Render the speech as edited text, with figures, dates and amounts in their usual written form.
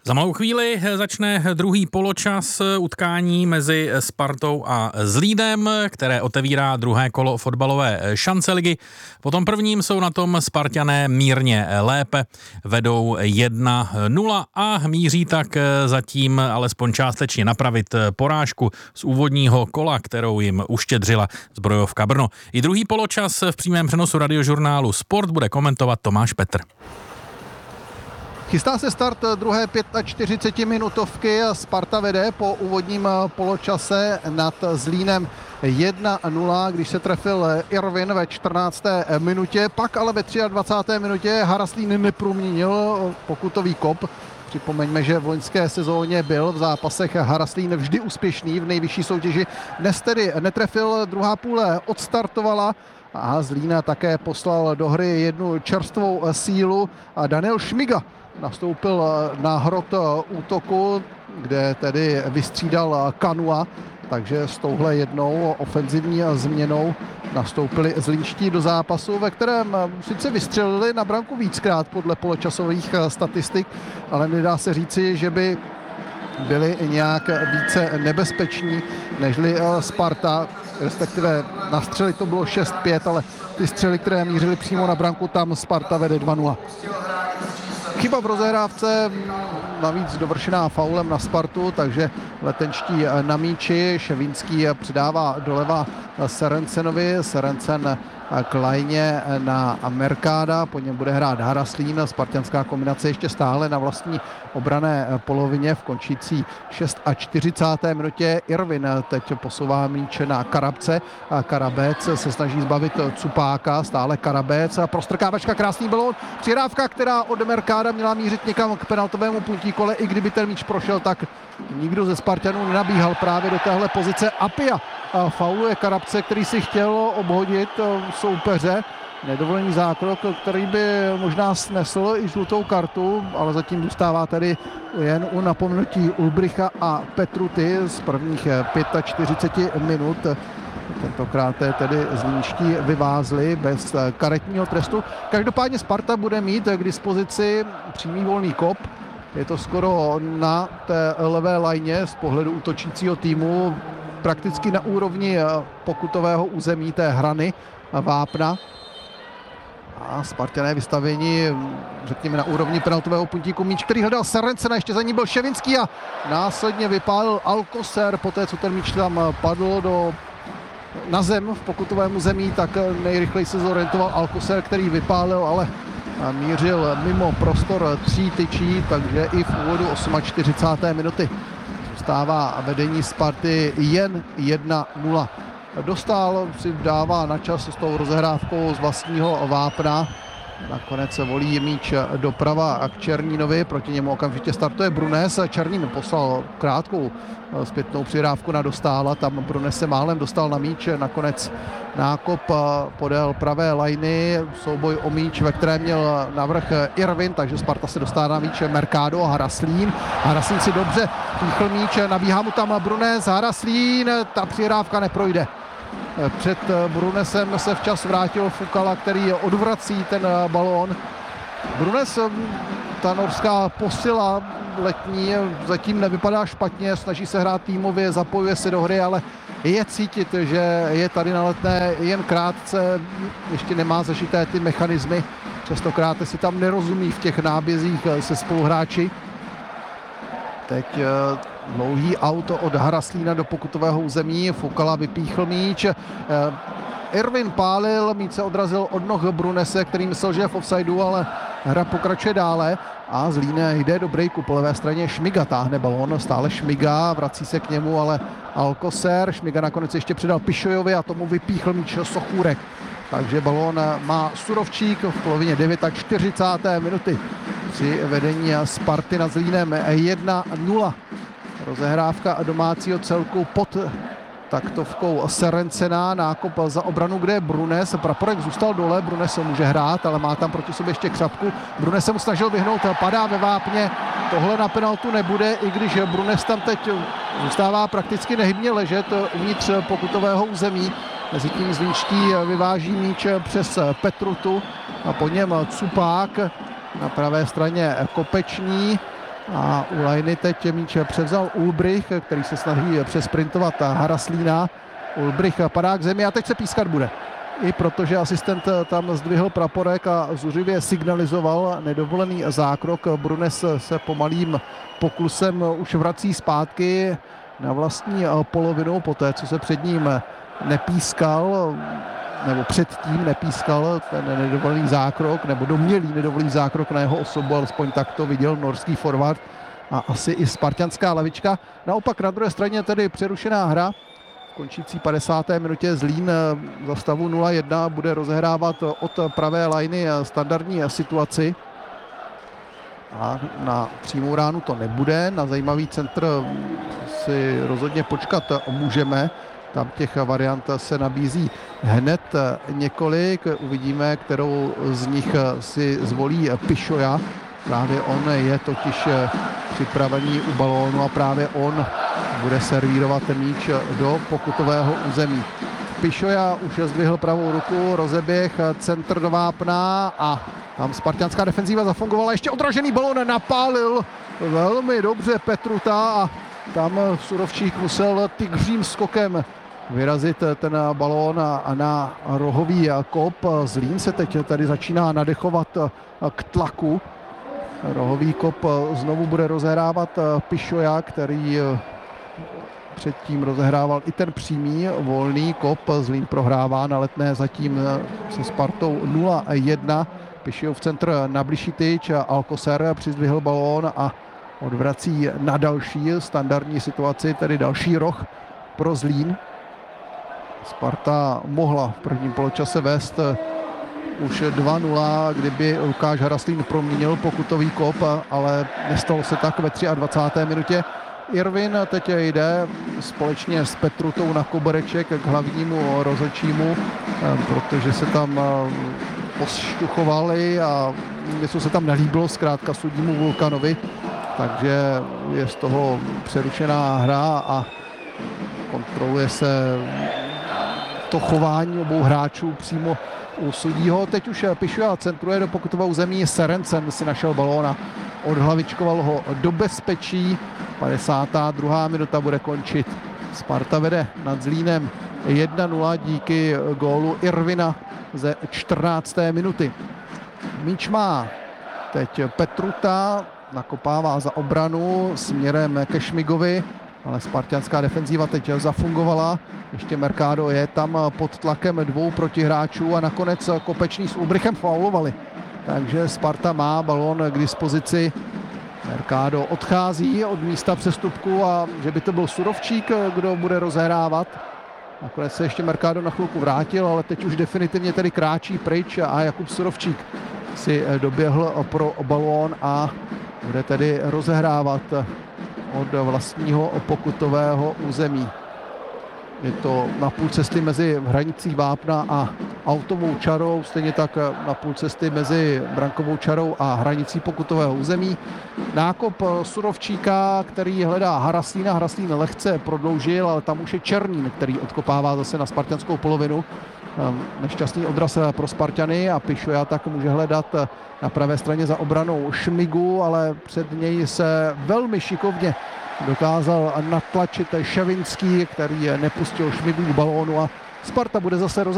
Za malou chvíli začne druhý poločas utkání mezi Spartou a Zlínem, které otevírá druhé kolo fotbalové šance ligy. Po tom prvním jsou na tom Sparťané mírně lépe, vedou 1-0 a míří tak zatím alespoň částečně napravit porážku z úvodního kola, kterou jim uštědřila Zbrojovka Brno. I druhý poločas v přímém přenosu radiožurnálu Sport bude komentovat Tomáš Petr. Chystá se start druhé 45-minutovky. Sparta vede po úvodním poločase nad Zlínem 1-0, když se trefil Irvin ve 14. minutě. Pak ale ve 23. minutě Haraslín neproměnil pokutový kop. Připomeňme, že v loňské sezóně byl v zápasech Haraslín vždy úspěšný v nejvyšší soutěži. Dnes tedy netrefil, druhá půle odstartovala a Zlína také poslal do hry jednu čerstvou sílu a Daniel Šmiga nastoupil na hrot útoku, kde tedy vystřídal Kanua, takže s touhle jednou ofenzivní změnou nastoupili zlínští do zápasu, ve kterém sice vystřelili na branku víckrát podle poločasových statistik, ale nedá se říci, že by byli nějak více nebezpeční nežli Sparta, respektive na střely to bylo 6-5, ale ty střely, které mířily přímo na branku, tam Sparta vede 2-0. Chyba v rozehrávce, navíc dovršená faulem na Spartu, takže letenští na míči. Ševínský předává doleva Serencenovi, Serencen k lajně na Mercada, po něm bude hrát Haraslín. Spartanská kombinace ještě stále na vlastní obranné polovině v končící 46. minutě. Irvin teď posouvá míče na Karabce. Karabec se snaží zbavit Cupáka, stále Karabec. Prostrkávačka, krásný balón. Přihrávka, která od Mercada měla mířit někam k penaltovému puntíku, ale i kdyby ten míč prošel, tak nikdo ze Spartanů nenabíhal právě do téhle pozice. Apia fauluje Karabce, který si chtěl obhodit soupeře. Nedovolený zákrok, který by možná snesl i žlutou kartu, ale zatím zůstává tady jen u napomenutí Ulbricha a Petruty z prvních 45 minut. Tentokrát tedy zlínští vyvázli bez karetního trestu. Každopádně Sparta bude mít k dispozici přímý volný kop. Je to skoro na té levé lajně z pohledu útočícího týmu, prakticky na úrovni pokutového území té hrany Vápna. A Spartané vystavení, řekněme, na úrovni penaltového puntíku. Míč, který hledal Serencena, ještě za ním byl Ševinský a následně vypálil Alcocer. Poté, co ten míč tam padl na zem v pokutovém území, tak nejrychleji se zorientoval Alcocer, který vypálil, ale mířil mimo prostor 3 tyčí, takže i v úvodu 48. minuty zůstává vedení Sparty jen 1-0. Dostal si dává na čas s tou rozehrávkou z vlastního Vápna. Nakonec se volí míč doprava k Černínovi, proti němu okamžitě startuje Brunes. Černín poslal krátkou zpětnou přihrávku na Dostála, tam Brunes se málem dostal na míč, nakonec nákop podél pravé lajny, souboj o míč, ve kterém měl navrch Irvin, takže Sparta se dostává na míč Mercado a Haraslín. Haraslín si dobře píchl míč, nabíhá mu tam Brunes, Haraslín, ta přihrávka neprojde. Před Brunesem se včas vrátil Fukala, který odvrací ten balón. Brunes, ta norská posila letní, zatím nevypadá špatně, snaží se hrát týmově, zapojuje se do hry, ale je cítit, že je tady na Letné jen krátce, ještě nemá zažité ty mechanismy, častokrát si tam nerozumí v těch nábězích se spoluhráči. Teď dlouhý auto od Haraslína do pokutového území, Fukala vypíchl míč, Irvin pálil, míč se odrazil od noh Brunese, který myslel, že je v offsideu, ale hra pokračuje dále a Zlín jde do breaku po levé straně, Šmiga táhne balón, stále Šmiga, vrací se k němu, ale Alcocer, Šmiga nakonec ještě předal Pišojovi a tomu vypíchl míč Sochůrek. Takže balón má Surovčík v polovině 49. minuty při vedení Sparty nad Zlínem 1-0. Rozehrávka domácího celku pod taktovkou Serencena, nákop za obranu, kde je Brunes. Praporek zůstal dole, Brunes může hrát, ale má tam proti sobě ještě Křapku. Brunes se mu snažil vyhnout, padá ve vápně. Tohle na penaltu nebude, i když Brunes tam teď zůstává prakticky nehybně ležet uvnitř pokutového území. Mezitím zlínští vyváží míč přes Petrutu a po něm Cupák. Na pravé straně Kopečný. A u lajny teď míč převzal Ulbrich, který se snaží přesprintovat Haraslína. Ulbrich padá k zemi a teď se pískat bude. I protože asistent tam zdvihl praporek a zuřivě signalizoval nedovolený zákrok. Brunes se pomalým poklusem už vrací zpátky na vlastní polovinu, poté co se před ním nepískal, nebo předtím nepískal ten nedovolený zákrok, nebo domnělý nedovolený zákrok na jeho osobu, alespoň tak to viděl norský forward a asi i spartanská lavička. Naopak na druhé straně tedy přerušená hra. V končící 50. minutě Zlín za stavu 0-1 bude rozehrávat od pravé lajny standardní situaci. A na přímou ránu to nebude, na zajímavý centr si rozhodně počkat můžeme. Tam těch variant se nabízí hned několik. Uvidíme, kterou z nich si zvolí Pišoja. Právě on je totiž připravený u balónu a právě on bude servírovat míč do pokutového území. Pišoja už zdvihl pravou ruku, rozeběh, centr do vápna a tam spartanská defenzíva zafungovala. Ještě odražený balón napálil velmi dobře Petruta a tam Surovčík musel tygřím skokem vyrazit ten balón na rohový kop. Zlín se teď tady začíná nadechovat k tlaku. Rohový kop znovu bude rozehrávat Pišoja, který předtím rozehrával i ten přímý volný kop. Zlín prohrává na Letné zatím se Spartou 0-1. Pišojův centr na bližší tyč, Alcocer přizdvihl balón a odvrací na další standardní situaci, tedy další roh pro Zlín. Sparta mohla v prvním poločase vést už 2-0, kdyby Lukáš Haraslín proměnil pokutový kop, ale nestalo se tak ve 23. minutě. Irvin teď jde společně s Petrutou na kobereček k hlavnímu rozhodčímu, protože se tam pošťuchovali a něco se tam nelíbilo zkrátka sudímu Vulkanovi, takže je z toho přerušená hra a kontroluje se to chování obou hráčů přímo u sudího. Teď už Pišoja centruje do pokutového území, Serencen si našel balón a odhlavičkoval ho do bezpečí. 52. minuta bude končit. Sparta vede nad Zlínem 1-0 díky gólu Irvina ze 14. minuty. Míč má teď Petruta, nakopává za obranu směrem ke Šmigovi, ale spartanská defenzíva teď zafungovala. Ještě Mercado je tam pod tlakem dvou protihráčů a nakonec Kopečný s Ulbrichem faulovali. Takže Sparta má balón k dispozici. Mercado odchází od místa přestupku a že by to byl Surovčík, kdo bude rozehrávat. Nakonec se ještě Mercado na chvilku vrátil, ale teď už definitivně tedy kráčí pryč a Jakub Surovčík si doběhl pro balón a bude tedy rozehrávat od vlastního pokutového území. Je to na půl cesty mezi hranicí vápna a autovou čarou, stejně tak na půl cesty mezi brankovou čarou a hranicí pokutového území. Nákop Surovčíka, který hledá Haraslína. Haraslín lehce prodloužil, ale tam už je Černín, který odkopává zase na spartanskou polovinu. Nešťastný odraz pro Spartany a Pišoja tak může hledat na pravé straně za obranou Šmigu, ale před něj se velmi šikovně dokázal natlačit Ševinský, který nepustil Šmigu k balónu a Sparta bude zase